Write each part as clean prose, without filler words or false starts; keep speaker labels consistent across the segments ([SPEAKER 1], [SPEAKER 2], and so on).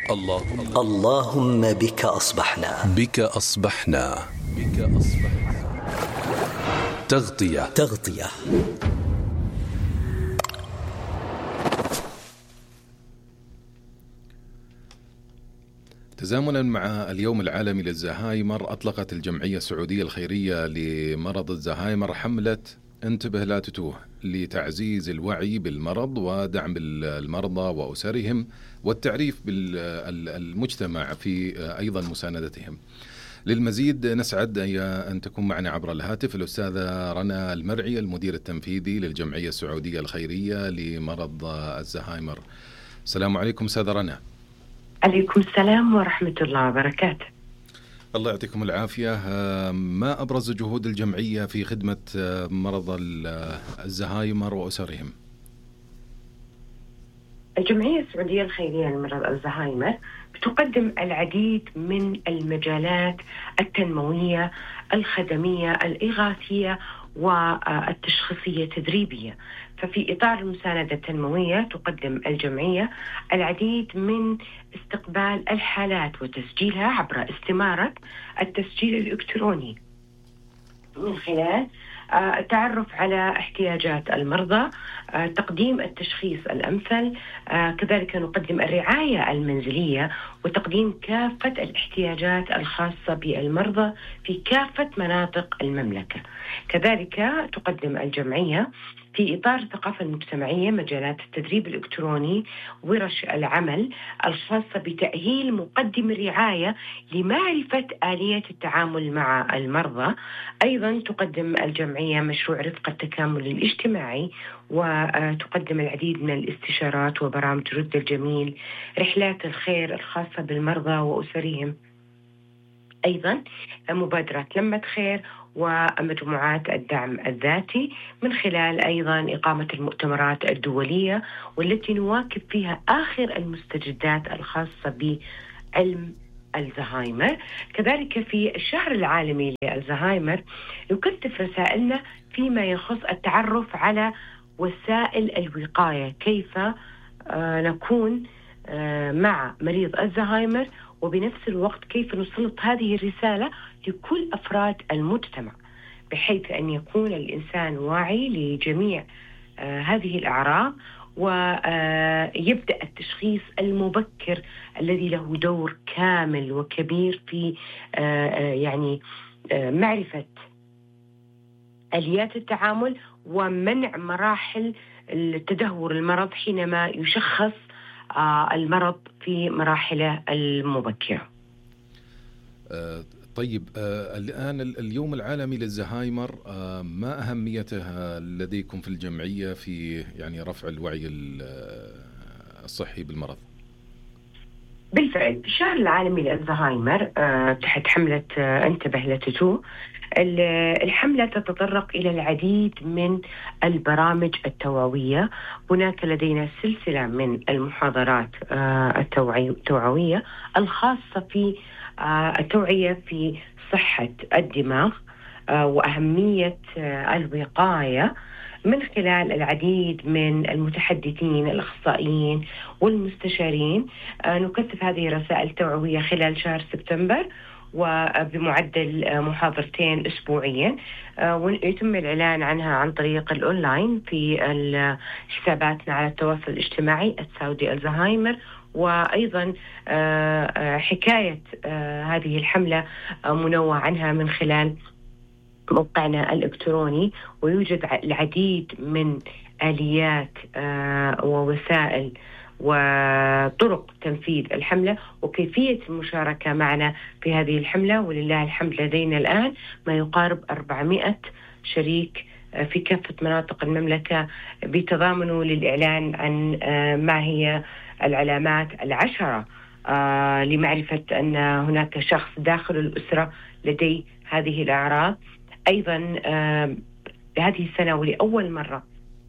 [SPEAKER 1] اللهم بك أصبحنا.
[SPEAKER 2] بك أصبحنا. تغطية.
[SPEAKER 3] تزامنا مع اليوم العالمي للزهايمر، أطلقت الجمعية السعودية الخيرية لمرض الزهايمر حملة انتبه لا تتوه لتعزيز الوعي بالمرض ودعم المرضى وأسرهم والتعريف بالمجتمع في أيضا مساندتهم. للمزيد نسعد أن تكون معنا عبر الهاتف الأستاذة رنا المرعي، المدير التنفيذي للجمعية السعودية الخيرية لمرض الزهايمر. السلام عليكم أستاذة رنا.
[SPEAKER 4] عليكم السلام ورحمة الله وبركاته.
[SPEAKER 3] الله يعطيكم العافية. ما أبرز جهود الجمعية في خدمة مرضى الزهايمر وأسرهم؟
[SPEAKER 4] الجمعية السعودية الخيرية لمرض الزهايمر تقدم العديد من المجالات التنموية، الخدمية، الإغاثية والتشخيصية التدريبية. ففي إطار المساندة التنموية تقدم الجمعية العديد من استقبال الحالات وتسجيلها عبر استمارة التسجيل الإلكتروني من خلال التعرف على احتياجات المرضى، تقديم التشخيص الأمثل، كذلك نقدم الرعاية المنزلية وتقديم كافة الاحتياجات الخاصة بالمرضى في كافة مناطق المملكة. كذلك تقدم الجمعية في إطار الثقافة المجتمعية مجالات التدريب الإلكتروني، ورش العمل الخاصة بتأهيل مقدم الرعاية لمعرفة آلية التعامل مع المرضى. أيضا تقدم الجمعية مشروع رفقة التكامل الاجتماعي، وتقدم العديد من الاستشارات وبرامج رد الجميل، رحلات الخير الخاصة بالمرضى وأسرهم، أيضا مبادرات لمة خير ومجموعات الدعم الذاتي، من خلال أيضا إقامة المؤتمرات الدولية والتي نواكب فيها آخر المستجدات الخاصة بعلم الزهايمر. كذلك في الشهر العالمي للزهايمر نكثف رسائلنا فيما يخص التعرف على وسائل الوقاية، كيف نكون مع مريض الزهايمر، وبنفس الوقت كيف نسلط هذه الرسالة لكل أفراد المجتمع بحيث أن يكون الإنسان واعي لجميع هذه الأعراض، ويبدأ التشخيص المبكر الذي له دور كامل وكبير في معرفة آليات التعامل ومنع مراحل التدهور المرض حينما يشخص المرض في مراحله المبكرة.
[SPEAKER 3] طيب، الآن اليوم العالمي للزهايمر، ما أهميته لديكم في الجمعية في رفع الوعي الصحي بالمرض؟
[SPEAKER 4] بالفعل في الشهر العالمي للزهايمر تحت حملة انتبه لا تتوه، الحملة تتطرق إلى العديد من البرامج التوعوية. هناك لدينا سلسلة من المحاضرات التوعوية الخاصة في التوعية في صحة الدماغ وأهمية الوقاية، من خلال العديد من المتحدثين الأخصائيين والمستشارين. نكثف هذه الرسائل التوعوية خلال شهر سبتمبر وبمعدل محاضرتين أسبوعيا، ويتم الإعلان عنها عن طريق الأونلاين في حساباتنا على التواصل الاجتماعي السعودي الزهايمر. وأيضا حكاية هذه الحملة منوع عنها من خلال موقعنا الإلكتروني، ويوجد العديد من آليات ووسائل وطرق تنفيذ الحملة وكيفية المشاركة معنا في هذه الحملة. ولله الحمد لدينا الآن ما يقارب 400 شريك في كافة مناطق المملكة بتضامنوا للإعلان عن ما هي العلامات 10 لمعرفة أن هناك شخص داخل الأسرة لديه هذه الأعراض. أيضا هذه السنة ولأول مرة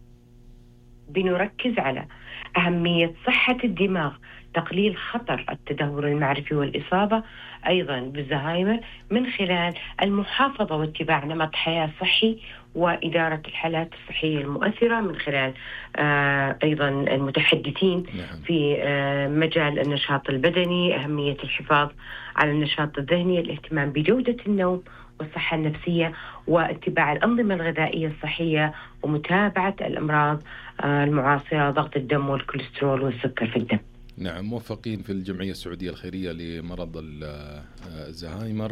[SPEAKER 4] بنركز على أهمية صحة الدماغ، تقليل خطر التدهور المعرفي والإصابة أيضا بالزهايمر من خلال المحافظة واتباع نمط حياة صحي وإدارة الحالات الصحية المؤثرة من خلال أيضا المتحدثين في مجال النشاط البدني، أهمية الحفاظ على النشاط الذهني، الاهتمام بجودة النوم والصحة النفسية، واتباع الأنظمة الغذائية الصحية، ومتابعة الأمراض المعاصرة، ضغط الدم والكوليسترول والسكر في الدم.
[SPEAKER 3] نعم، موفقين في الجمعية السعودية الخيرية لمرض الزهايمر.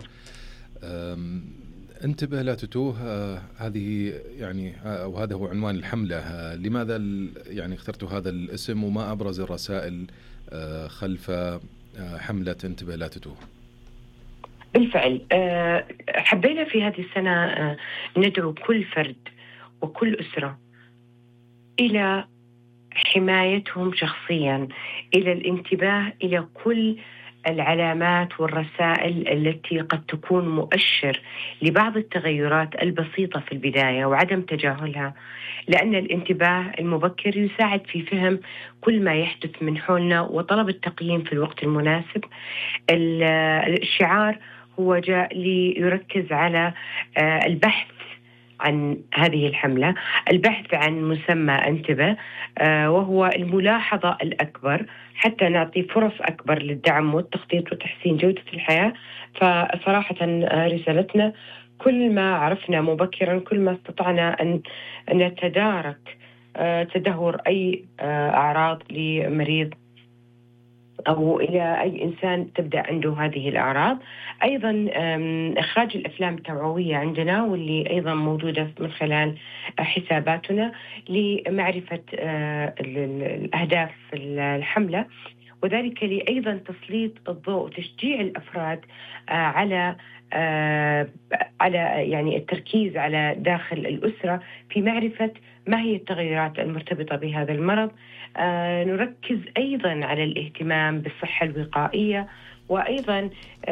[SPEAKER 3] انتبه لا تتوه، هذه يعني وهذا هو عنوان الحملة. لماذا يعني اخترتوا هذا الاسم، وما أبرز الرسائل خلف حملة انتبه لا تتوه؟
[SPEAKER 4] بالفعل حبينا في هذه السنة ندعو كل فرد وكل أسرة إلى حمايتهم شخصيا، إلى الانتباه إلى كل العلامات والرسائل التي قد تكون مؤشر لبعض التغيرات البسيطة في البداية وعدم تجاهلها، لأن الانتباه المبكر يساعد في فهم كل ما يحدث من حولنا وطلب التقييم في الوقت المناسب. الشعار هو جاء ليركز على البحث عن هذه الحملة، البحث عن مسمى انتبه، وهو الملاحظة الأكبر حتى نعطي فرص أكبر للدعم والتخطيط وتحسين جودة الحياة. فصراحة رسالتنا كل ما عرفنا مبكرا كل ما استطعنا أن نتدارك تدهور أي أعراض لمريض أو إلى أي إنسان تبدأ عنده هذه الأعراض. أيضا إخراج الأفلام التوعوية عندنا، واللي أيضا موجودة من خلال حساباتنا لمعرفة الأهداف الحملة، وذلك لأيضا تسليط الضوء وتشجيع الأفراد على يعني التركيز على داخل الأسرة في معرفة ما هي التغيرات المرتبطة بهذا المرض. نركز أيضا على الاهتمام بالصحة الوقائية، وأيضا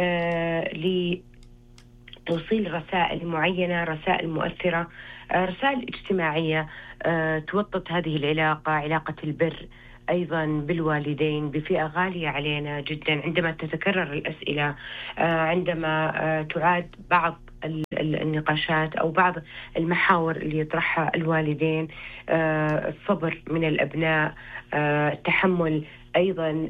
[SPEAKER 4] لتوصيل رسائل معينة، رسائل مؤثرة، رسائل اجتماعية توطد هذه العلاقة، علاقة البر أيضا بالوالدين بفئة غالية علينا جدا. عندما تتكرر الأسئلة، عندما تعاد بعض النقاشات أو بعض المحاور اللي يطرحها الوالدين، الصبر من الأبناء، التحمل، أيضا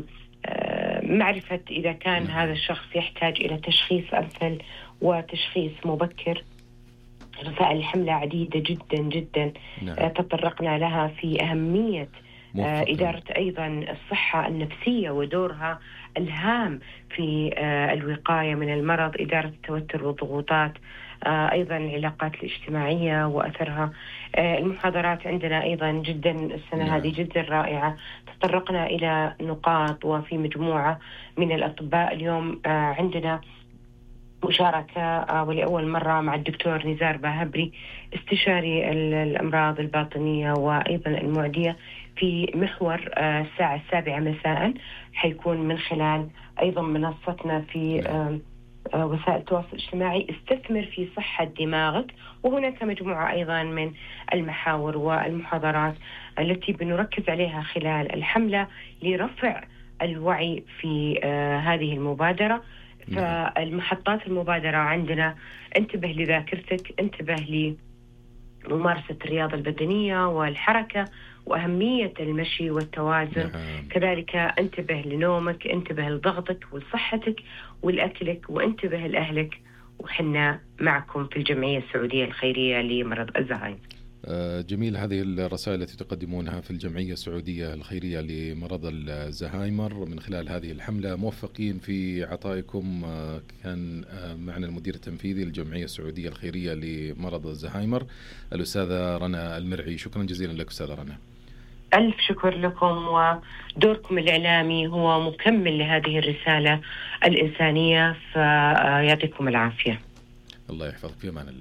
[SPEAKER 4] معرفة إذا كان هذا الشخص يحتاج إلى تشخيص أمثل وتشخيص مبكر. رسائل الحملة عديدة جدا جدا تطرقنا لها في أهمية إدارة أيضا الصحة النفسية ودورها الهام في الوقاية من المرض، إدارة التوتر والضغوطات، أيضا العلاقات الاجتماعية وأثرها. المحاضرات عندنا أيضا جدا السنة هذه جدا رائعة، تطرقنا إلى نقاط وفي مجموعة من الأطباء. اليوم عندنا مشاركة ولأول مرة مع الدكتور نزار باهبري استشاري الأمراض الباطنية وأيضا المعدية في محور الساعة 7 مساء، حيكون من خلال أيضا منصتنا في وسائل التواصل الاجتماعي استثمر في صحة دماغك. وهناك مجموعة أيضا من المحاور والمحاضرات التي بنركز عليها خلال الحملة لرفع الوعي في هذه المبادرة. فالمحطات المبادرة عندنا انتبه لذاكرتك، انتبه لممارسة الرياضة البدنية والحركة وأهمية المشي والتوازن، كذلك انتبه لنومك، انتبه لضغطك ولصحتك ولأكلك، وانتبه لأهلك. وحنا معكم في الجمعية السعودية الخيرية لمرض الزهايمر.
[SPEAKER 3] جميل، هذه الرسائل التي تقدمونها في الجمعية السعودية الخيرية لمرض الزهايمر من خلال هذه الحملة. موفقين في عطائكم. كان معنا المدير التنفيذي للجمعية السعودية الخيرية لمرض الزهايمر الأستاذة رنا المرعي. شكرا جزيلا لك أستاذة رنا.
[SPEAKER 4] ألف شكر لكم، ودوركم الإعلامي هو مكمل لهذه الرسالة الإنسانية، فيعطيكم العافية.
[SPEAKER 3] الله يحفظك، في أمان الله.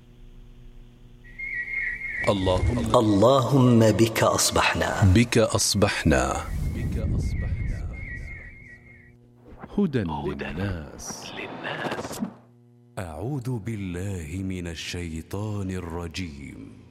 [SPEAKER 1] اللهم بك أصبحنا
[SPEAKER 3] هدى للناس.
[SPEAKER 2] أعوذ بالله من الشيطان الرجيم.